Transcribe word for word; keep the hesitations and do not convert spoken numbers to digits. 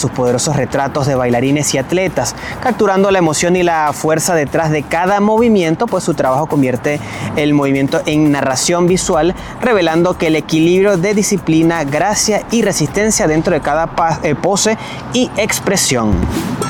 sus poderosos retratos de bailarines y atletas, capturando la emoción y la fuerza detrás de cada movimiento, pues su trabajo convierte el movimiento en narración visual, revelando que el equilibrio de disciplina, gracia y resistencia dentro de cada pose y expresión.